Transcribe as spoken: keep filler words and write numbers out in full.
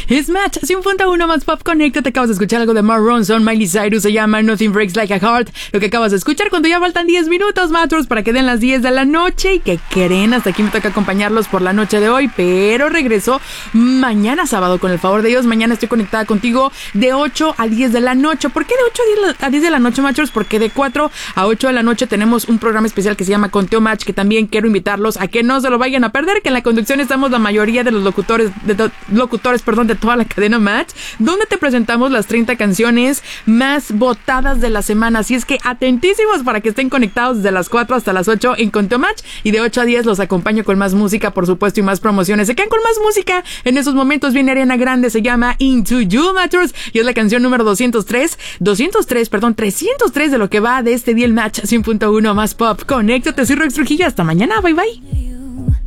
Es Match cien punto uno más Pop Connecta. Te acabas de escuchar algo de Mark Ronson, Miley Cyrus, se llama Nothing Breaks Like a Heart. Lo que acabas de escuchar cuando ya faltan diez minutos, Matros, para que den las diez de la noche. Y que creen, hasta aquí me toca acompañarlos por la noche de hoy, pero regreso mañana sábado, con el favor de Dios. Mañana estoy conectada contigo de ocho a diez de la noche. ¿Por qué de ocho a diez de la noche, Matros? Porque de cuatro a ocho de la noche tenemos un programa especial que se llama Conteo Match, que también quiero invitarlos a que no se lo vayan a perder, que en la conducción estamos la mayoría de los locutores, de to- locutores, perdón, de toda la cadena Match, donde te presentamos las treinta canciones más votadas de la semana. Así es que atentísimos para que estén conectados desde las cuatro hasta las ocho en Conteo Match, y de ocho a diez los acompaño con más música, por supuesto, y más promociones. Se quedan con más música. En esos momentos viene Ariana Grande, se llama Into You, Matchers, y es la canción número doscientos tres, doscientos tres, perdón, trescientos tres de lo que va de este día el Match cien punto uno más Pop. Conéctate, soy Rox Trujillo. Hasta mañana, bye bye.